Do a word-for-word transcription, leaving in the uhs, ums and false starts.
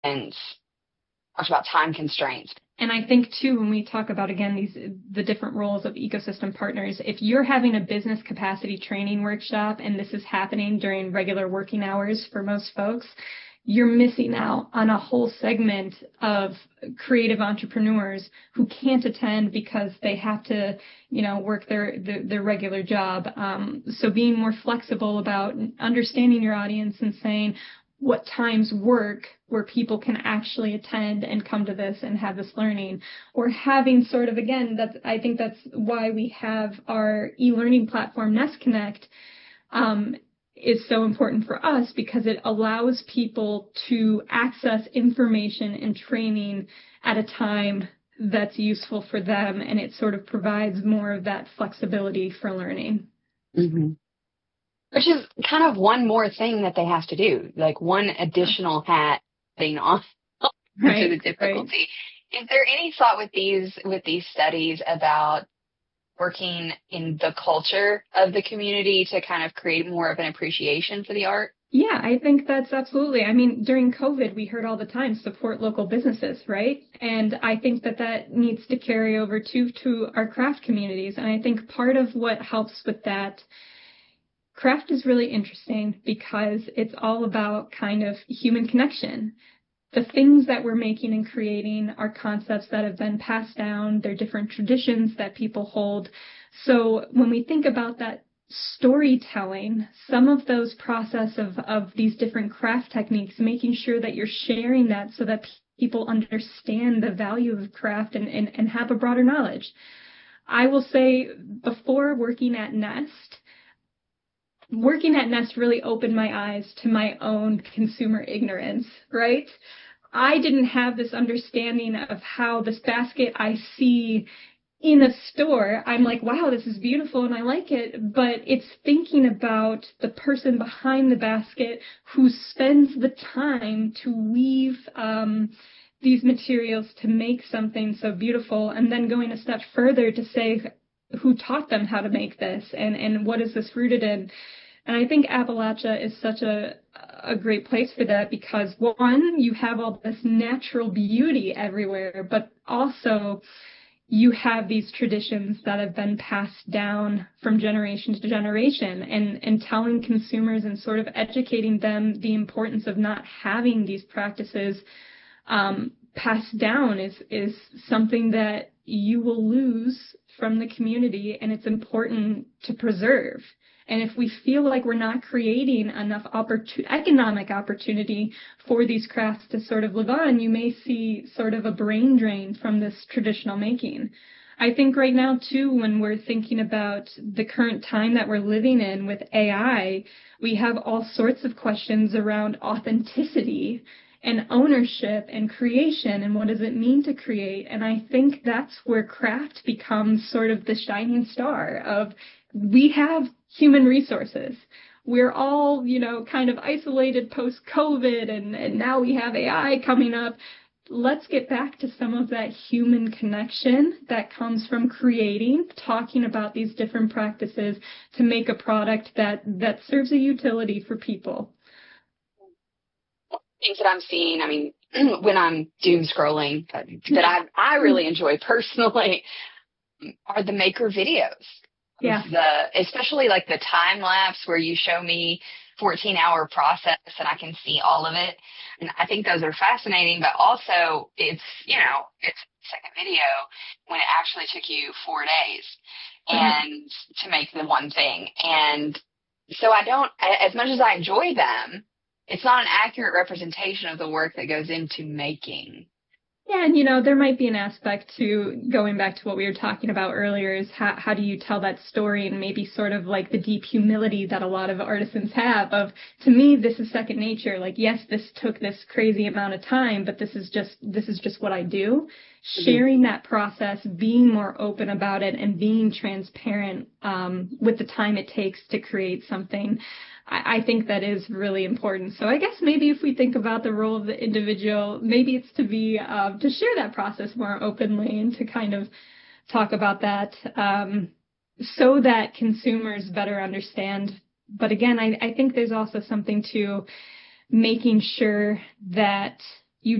and talked about time constraints. And I think, too, when we talk about, again, these the different roles of ecosystem partners, if you're having a business capacity training workshop and this is happening during regular working hours for most folks, you're missing out on a whole segment of creative entrepreneurs who can't attend because they have to, you know, work their their, their regular job. Um, so being more flexible about understanding your audience and saying what times work where people can actually attend and come to this and have this learning, or having sort of, again, that's, I think that's why we have our e-learning platform, Nest Connect, um, is so important for us because it allows people to access information and training at a time that's useful for them, and it sort of provides more of that flexibility for learning. Mm-hmm. Which is kind of one more thing that they have to do, like one additional hat being on right, to the difficulty. Right. Is there any thought with these with these studies about working in the culture of the community to kind of create more of an appreciation for the art? Yeah, I think that's absolutely. I mean, during COVID, we heard all the time, support local businesses, right? And I think that that needs to carry over too to our craft communities. And I think part of what helps with that, craft is really interesting because it's all about kind of human connection. The things that we're making and creating are concepts that have been passed down. They're different traditions that people hold. So when we think about that storytelling, some of those process of, of these different craft techniques, making sure that you're sharing that so that people understand the value of craft and, and, and have a broader knowledge. I will say, before working at Nest, working at Nest really opened my eyes to my own consumer ignorance, right? I didn't have this understanding of how this basket I see in a store, I'm like, wow, this is beautiful and I like it, but it's thinking about the person behind the basket who spends the time to weave um, these materials to make something so beautiful, and then going a step further to say who taught them how to make this and, and what is this rooted in. And I think Appalachia is such a a great place for that because, one, you have all this natural beauty everywhere, but also you have these traditions that have been passed down from generation to generation, and, and telling consumers and sort of educating them the importance of not having these practices um, passed down is, is something that you will lose from the community, and it's important to preserve. And if we feel like we're not creating enough opportun- economic opportunity for these crafts to sort of live on, you may see sort of a brain drain from this traditional making. I think right now, too, when we're thinking about the current time that we're living in with A I, we have all sorts of questions around authenticity and ownership and creation and what does it mean to create. And I think that's where craft becomes sort of the shining star of, we have human resources. We're all, you know, kind of isolated post-COVID, and, and now we have A I coming up. Let's get back to some of that human connection that comes from creating, talking about these different practices to make a product that, that serves a utility for people. Things that I'm seeing, I mean, when I'm doom scrolling, that I, I really enjoy personally are the maker videos. Yeah. The, especially like the time lapse where you show me fourteen hour process and I can see all of it. And I think those are fascinating, but also it's, you know, it's a second video when it actually took you four days and mm-hmm. to make the one thing. And so I don't, as much as I enjoy them, it's not an accurate representation of the work that goes into making. Yeah, and, you know, there might be an aspect to going back to what we were talking about earlier is how, how do you tell that story, and maybe sort of like the deep humility that a lot of artisans have of, to me, this is second nature. Like, yes, this took this crazy amount of time, but this is just, this is just what I do. Mm-hmm. Sharing that process, being more open about it, and being transparent um, with the time it takes to create something. I think that is really important. So I guess maybe if we think about the role of the individual, maybe it's to be, uh, to share that process more openly and to kind of talk about that um, so that consumers better understand. But again, I, I think there's also something to making sure that